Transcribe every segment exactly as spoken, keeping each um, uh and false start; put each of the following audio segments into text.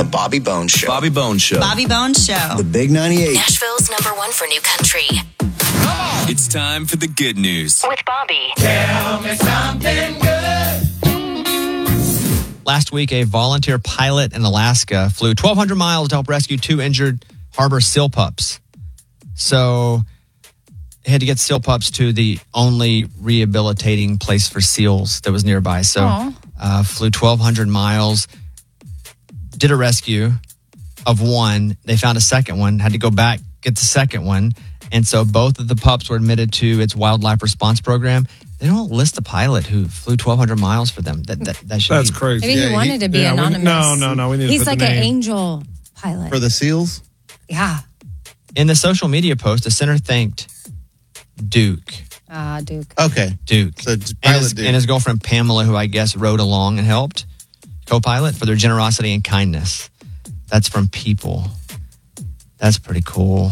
Bobby Bones Show. Bobby Bones Show. Bobby Bones Show. The Big ninety-eight. Nashville's number one for new country. It's time for the good news. With Bobby. Tell me something good. Last week, a volunteer pilot in Alaska flew twelve hundred miles to help rescue two injured harbor seal pups. So he had to get seal pups to the only rehabilitating place for seals that was nearby. So uh, flew twelve hundred miles, did a rescue of one. They found a second one, had to go back, get the second one. And so both of the pups were admitted to its wildlife response program. They don't list the pilot who flew twelve hundred miles for them. That that, that should That's be, crazy. Maybe Yeah, he wanted he- to be yeah, we- anonymous. no, no, no, we need to He's put like the an name. angel pilot. For the seals? Yeah. In the social media post, the center thanked Duke. Ah, Duke. Okay. Duke. So it's and, pilot his, Duke. and his girlfriend Pamela, who I guess rode along and helped, co-pilot, for their generosity and kindness. That's from People. That's pretty cool.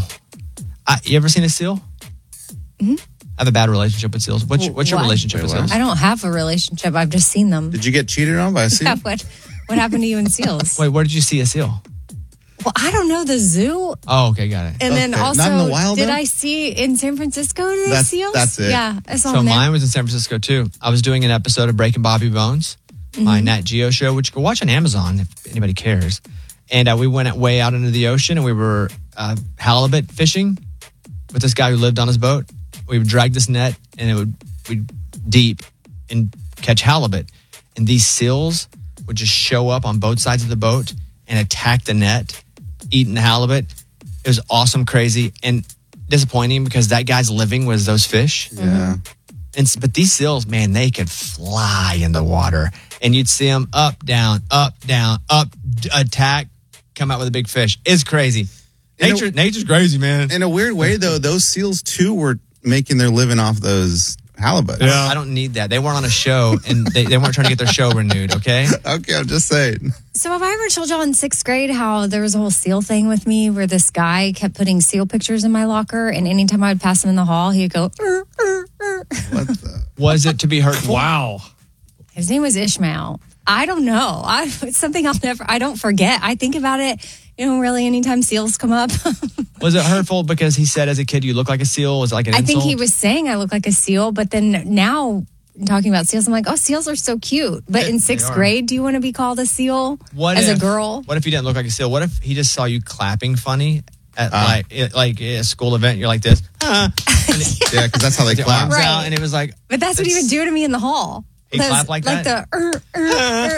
I, you ever seen a seal? Mm-hmm. I have a bad relationship with seals. What's, your- what's your What? relationship with seals? I don't have a relationship. I've just seen them. Did you get cheated on by a seal? Yeah, what, what happened to you in seals? Wait, where did you see a seal? Well, I don't know. The zoo. Oh, okay, got it. And then Okay. also, Not in the wild, did though? I see in San Francisco, did I That's- see seals? that's it. Yeah, I saw So them there. mine was in San Francisco too. I was doing an episode of Breaking Bobby Bones, my Mm-hmm. Nat Geo show, which you can watch on Amazon if anybody cares. And uh, we went way out into the ocean and we were uh, halibut fishing with this guy who lived on his boat. We would drag this net and it would we'd deep and catch halibut. And these seals would just show up on both sides of the boat and attack the net, eating the halibut. It was awesome, crazy, and disappointing because that guy's living was those fish. Yeah. And, s- but these seals, man, they could fly in the water. And you'd see them up, down, up, down, up, d- attack, come out with a big fish. It's crazy. In a- Nature, nature's crazy, man. In a weird way, though, those seals, too, were making their living off those halibut. Yeah. I don't need that. They weren't on a show, and they, they weren't trying to get their show renewed, okay? Okay, I'm just saying. So have I ever told y'all in sixth grade how there was a whole seal thing with me where this guy kept putting seal pictures in my locker, and anytime I would pass him in the hall, he'd go, "Er, er, er." What the? Was it to be hurtful? Wow. His name was Ishmael. I don't know. I, it's something I'll never, I don't forget. I think about it, you know, really anytime seals come up. Was it hurtful because he said as a kid you look like a seal? Was it like an I insult? think he was saying I look like a seal, but then now talking about seals, I'm like, oh, seals are so cute. But They- in they sixth are. grade, do you want to be called a seal What as if, a girl? What if you didn't look like a seal? What if he just saw you clapping funny at Uh. like it, like a school event? You're like this. Uh, and it, Yeah, because that's how they your clap. arms Right. out, and it was like. But that's what he would do to me in the hall. He'd Those- clap like Like that? the, er, er, er.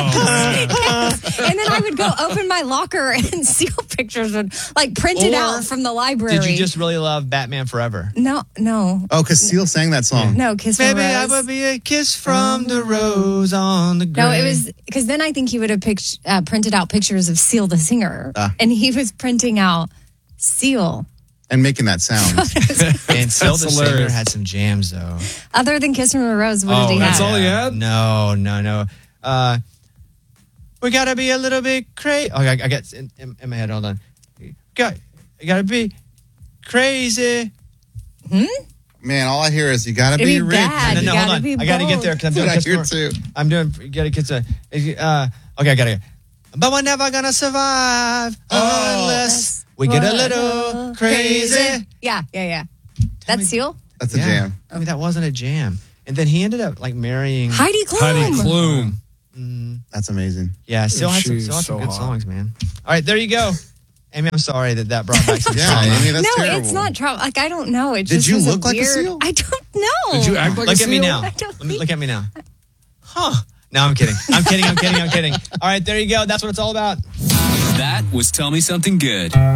Yes. And then I would go open my locker and seal pictures would like printed Or out from the library. Did you just really love Batman Forever? No, no. Oh, because Seal sang that song. No, Kiss from Maybe I Rose. will be a kiss from the rose on the grave. No, it was because then I think he would have pict- uh, printed out pictures of Seal the singer, Ah. and he was printing out Seal. And making that sound. And Seal the That's Singer hilarious. had some jams though. Other than Kiss from a Rose, what did he that's have? all he had? No, no, no. Uh, we gotta be a little bit crazy. Oh, I, I got in, in, in my head. Hold on. Got, you gotta be crazy. Man, all I hear is you gotta It'd be be rich. bad. No, you no, gotta hold on. be I gotta get bold. there because I'm That's doing what I Kiss hear from- too. I'm doing. You gotta kiss a. Uh, okay, I gotta get. But we're never gonna survive Oh. unless we get a little crazy. Yeah, yeah, yeah. That's me- Seal. That's a Yeah. jam. I mean, that wasn't a jam. And then he ended up like marrying. Heidi Klum. Heidi Klum. That's amazing. Yeah, still had some, She's still had some so good hot. songs, man. All right, there you go. Amy, I'm sorry that that brought back some Yeah, trauma. I mean, that's no, terrible. it's not trouble. Like I don't know. It Did just you was look a like a weird, seal? I don't know. Did you act like Look a at me seal? now. I don't Let me think- look at me now. Huh? No, I'm kidding. I'm kidding. I'm kidding. I'm kidding. All right, there you go. That's what it's all about. That was Tell Me Something Good.